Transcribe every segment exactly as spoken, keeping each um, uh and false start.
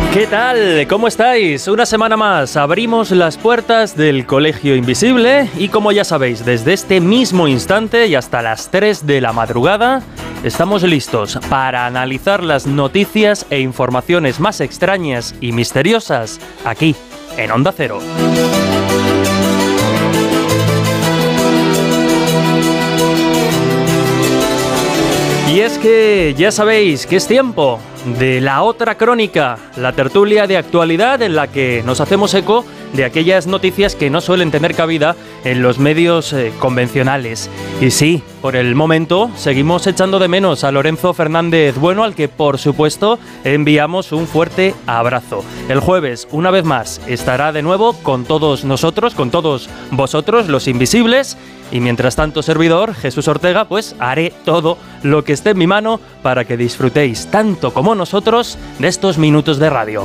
¿Qué tal? ¿Cómo estáis? Una semana más abrimos las puertas del Colegio Invisible y, como ya sabéis, desde este mismo instante y hasta las tres de la madrugada estamos listos para analizar las noticias e informaciones más extrañas y misteriosas aquí en Onda Cero. Y es que ya sabéis que es tiempo de la otra crónica, la tertulia de actualidad en la que nos hacemos eco de aquellas noticias que no suelen tener cabida en los medios eh, convencionales. Y sí, por el momento seguimos echando de menos a Lorenzo Fernández Bueno, al que por supuesto enviamos un fuerte abrazo. El jueves, una vez más, estará de nuevo con todos nosotros, con todos vosotros, los invisibles. Y mientras tanto, servidor, Jesús Ortega, pues haré todo lo que esté en mi mano para que disfrutéis, tanto como nosotros, de estos minutos de radio.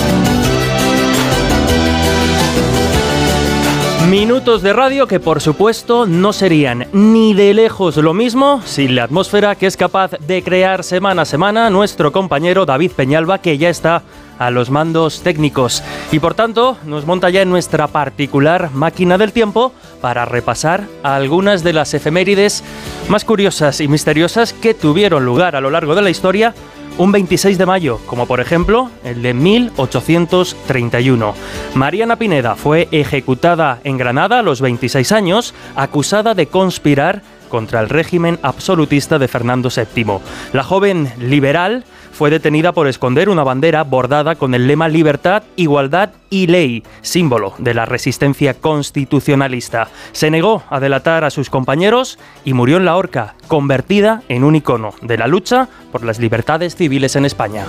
Minutos de radio que, por supuesto, no serían ni de lejos lo mismo sin la atmósfera que es capaz de crear semana a semana nuestro compañero David Peñalba, que ya está a los mandos técnicos y, por tanto, nos monta ya en nuestra particular máquina del tiempo para repasar algunas de las efemérides más curiosas y misteriosas que tuvieron lugar a lo largo de la historia un veintiséis de mayo, como por ejemplo el de mil ochocientos treinta y uno. Mariana Pineda fue ejecutada en Granada a los veintiséis años, acusada de conspirar contra el régimen absolutista de Fernando séptimo. La joven liberal fue detenida por esconder una bandera bordada con el lema Libertad, Igualdad y Ley, símbolo de la resistencia constitucionalista. Se negó a delatar a sus compañeros y murió en la horca, convertida en un icono de la lucha por las libertades civiles en España.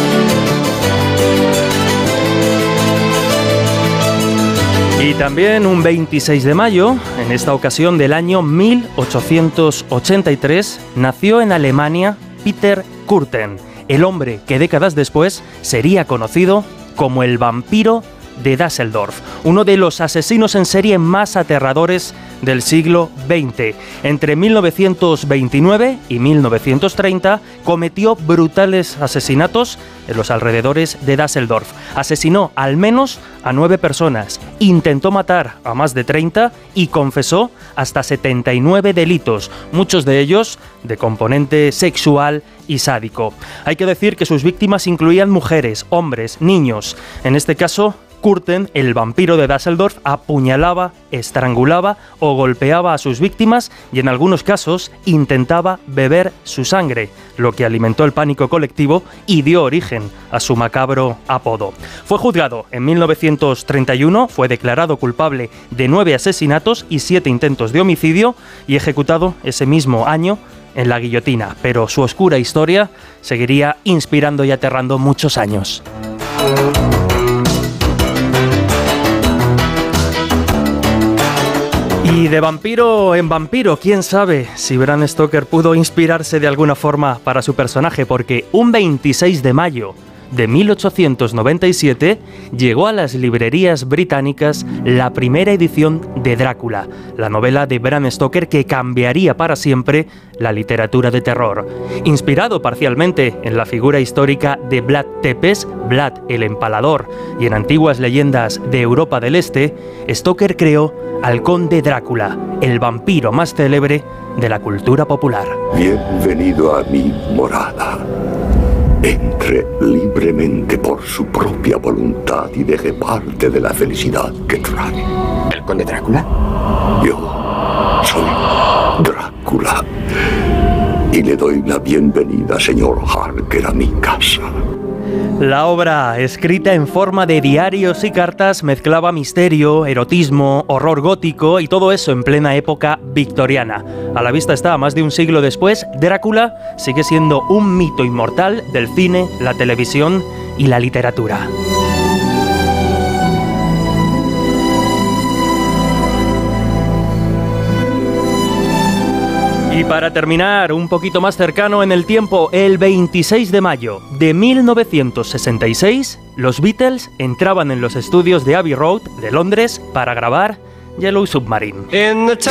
Y también un veintiséis de mayo, en esta ocasión del año mil ochocientos ochenta y tres, nació en Alemania Peter Kürten, el hombre que décadas después sería conocido como el vampiro de Düsseldorf, uno de los asesinos en serie más aterradores del siglo veinte. Entre mil novecientos veintinueve y mil novecientos treinta cometió brutales asesinatos en los alrededores de Düsseldorf. Asesinó al menos a nueve personas, intentó matar a más de treinta y confesó hasta setenta y nueve delitos, muchos de ellos de componente sexual y sádico. Hay que decir que sus víctimas incluían mujeres, hombres, niños. En este caso, Kürten, el vampiro de Düsseldorf, apuñalaba, estrangulaba o golpeaba a sus víctimas y en algunos casos intentaba beber su sangre, lo que alimentó el pánico colectivo y dio origen a su macabro apodo. Fue juzgado en mil novecientos treinta y uno, fue declarado culpable de nueve asesinatos y siete intentos de homicidio y ejecutado ese mismo año en la guillotina, pero su oscura historia seguiría inspirando y aterrando muchos años. Y de vampiro en vampiro, quién sabe si Bram Stoker pudo inspirarse de alguna forma para su personaje, porque un veintiséis de mayo de mil ochocientos noventa y siete llegó a las librerías británicas la primera edición de Drácula, la novela de Bram Stoker que cambiaría para siempre la literatura de terror. Inspirado parcialmente en la figura histórica de Vlad Tepes, Vlad el Empalador, y en antiguas leyendas de Europa del Este, Stoker creó al conde Drácula, el vampiro más célebre de la cultura popular. Bienvenido a mi morada. Entre libremente por su propia voluntad y deje parte de la felicidad que trae. ¿El conde Drácula? Yo soy Drácula y le doy la bienvenida, señor Harker, a mi casa. La obra, escrita en forma de diarios y cartas, mezclaba misterio, erotismo, horror gótico y todo eso en plena época victoriana. A la vista está, más de un siglo después, Drácula sigue siendo un mito inmortal del cine, la televisión y la literatura. Y para terminar, un poquito más cercano en el tiempo, el veintiséis de mayo de mil novecientos sesenta y seis, los Beatles entraban en los estudios de Abbey Road de Londres para grabar Yellow Submarine.